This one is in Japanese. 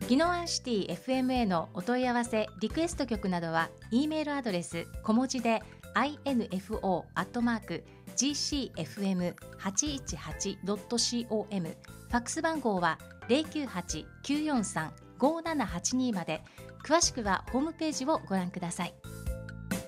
宜野湾シティ FM へのお問い合わせリクエスト曲などは E メールアドレス小文字で info@gcfm818.com、 ファックス番号は 098-943-5782 まで。詳しくはホームページをご覧ください。